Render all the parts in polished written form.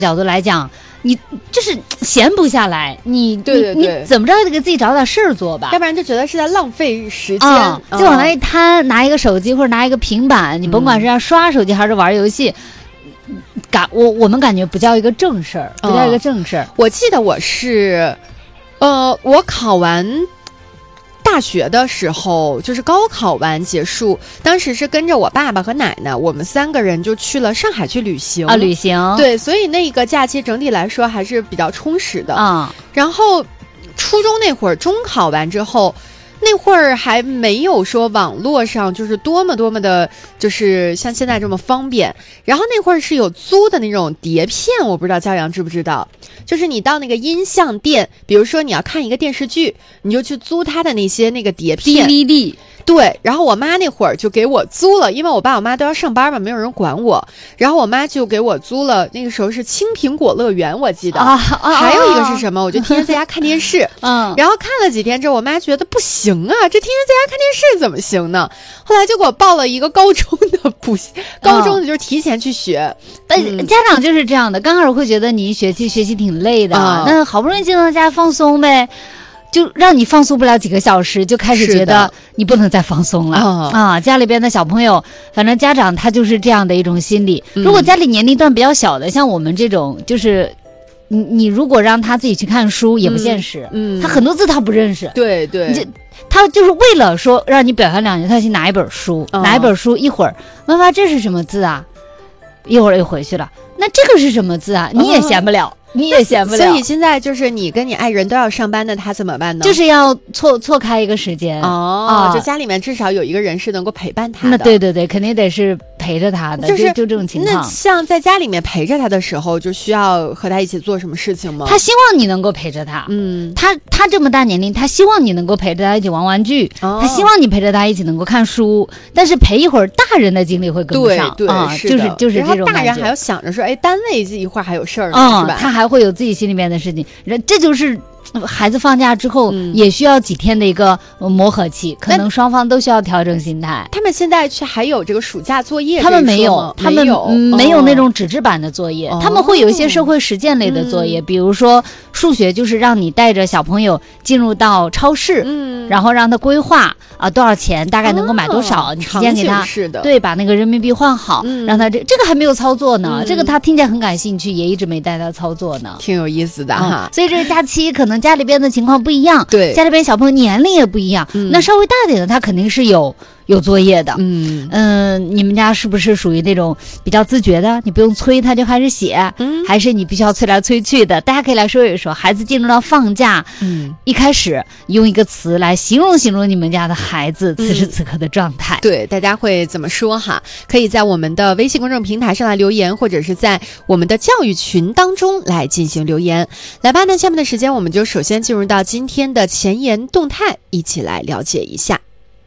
角度来讲，你就是闲不下来，你怎么着也得给自己找点事儿做吧， 要不然就觉得是在浪费时间。 就往那一摊，拿一个手机或者拿一个平板，你甭管是要刷手机还是玩游戏。我们感觉不叫一个正事儿，不叫一个正事儿。 我记得我是，我考完大学的时候，就是高考完结束，当时是跟着我爸爸和奶奶，我们3个人就去了上海去旅行啊，旅行。 对，所以那个假期整体来说还是比较充实的啊。 然后初中那会儿，中考完之后。那会儿还没有说网络上就是多么的，就是像现在这么方便。然后那会儿是有租的那种碟片，我不知道骄阳知不知道，就是你到那个音像店，比如说你要看一个电视剧，你就去租它的那个碟片 DVD。 对，然后我妈那会儿就给我租了，因为我爸我妈都要上班嘛，没有人管我，然后我妈就给我租了，那个时候是青苹果乐园，我记得还有一个是什么，我就天天在家看电视然后看了几天之后，我妈觉得不行啊，这天天在家看电视怎么行呢？后来就给我报了一个高中的补习，高中的就是提前去学。 家长就是这样的，刚开始会觉得你一学期挺累的，那好不容易进到家放松呗。就让你放松不了几个小时，就开始觉得你不能再放松了家里边的小朋友，反正家长他就是这样的一种心理。如果家里年龄段比较小的，像我们这种，就是你如果让他自己去看书也不现实，他很多字他不认识， 对， 他就是为了说让你表现两句，他去拿一本书，一会儿妈妈这是什么字啊？一会儿又回去了，那这个是什么字啊？你也闲不了。你也闲不了， 所以现在就是你跟你爱人都要上班的，他怎么办呢？ 就是要错开一个时间就家里面至少有一个人是能够陪伴他的。 那对，肯定得是陪着他的，就这种情况。 那像在家里面陪着他的时候，就需要和他一起做什么事情吗？ 他希望你能够陪着他，他这么大年龄，他希望你能够陪着他一起玩玩具，他希望你陪着他一起能够看书，但是陪一会儿大人的精力会跟不上， 对， 就是这种感觉。 然后大人还要想着说，哎，单位一会儿还有事儿呢，是吧？ 他还会有自己心里面的事情，这就是孩子放假之后也需要几天的一个磨合期，可能双方都需要调整心态。 他们现在还有这个暑假作业？ 他们没有，没有那种纸质版的作业，他们会有一些社会实践类的作业，比如说数学，就是让你带着小朋友进入到超市，然后让他规划多少钱，大概能够买多少，你提前给他对把那个人民币换好，让他这个还没有操作呢，这个他听起来很感兴趣，也一直没带他操作呢， 挺有意思的哈。 所以这个假期可能家里边的情况不一样， 对， 家里边小朋友年龄也不一样，那稍微大点的他肯定是有作业的，你们家是不是属于那种比较自觉的？你不用催他就开始写，还是你必须要催来催去的？大家可以来说一说，孩子进入到放假，一开始用一个词来形容你们家的孩子此时此刻的状态。 对，大家会怎么说哈？可以在我们的微信公众平台上来留言，或者是在我们的教育群当中来进行留言。来吧，那下面的时间我们就首先进入到今天的前沿动态，一起来了解一下。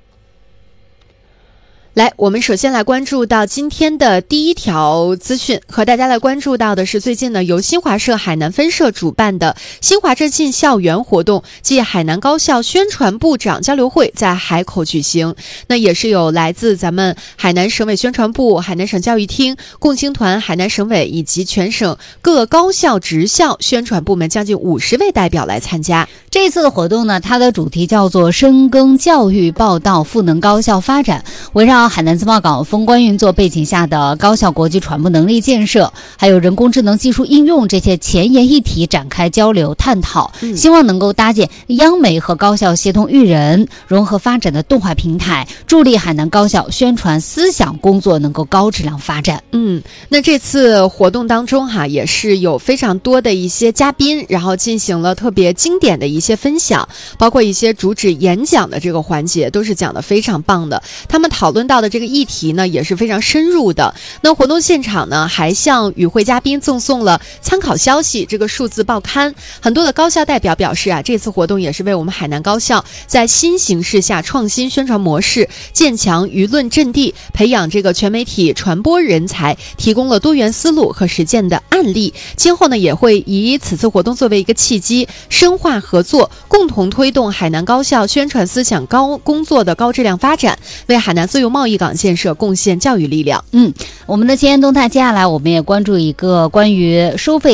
来，我们首先来关注到今天的第一条资讯，和大家来关注到的是最近呢由新华社海南分社主办的新华正信校园活动暨海南高校宣传部长交流会在海口举行。那也是有来自咱们海南省委宣传部、海南省教育厅、共青团海南省委以及全省各高校职校宣传部门将近50位代表来参加。 这一次的活动呢，它的主题叫做深耕教育报道赋能高校发展，围绕海南自贸港风光运作背景下的高校国际传播能力建设，还有人工智能技术应用这些前沿议题展开交流探讨，希望能够搭建央媒和高校协同育人、融合发展的动画平台，助力海南高校宣传思想工作能够高质量发展。 那这次活动当中也是有非常多的一些嘉宾，然后进行了特别经典的一些分享，包括一些主旨演讲的这个环节都是讲得非常棒的。他们讨论到的这个议题呢也是非常深入的。那活动现场呢还向与会嘉宾赠送了参考消息这个数字报刊。很多的高校代表表示这次活动也是为我们海南高校在新形势下创新宣传模式、建强舆论阵地、培养这个全媒体传播人才提供了多元思路和实践的案例。今后呢也会以此次活动作为一个契机，深化合作，共同推动海南高校宣传思想工作的高质量发展，为海南自由贸贸易港建设贡献教育力量。 我们的前沿动态，接下来我们也关注一个关于收费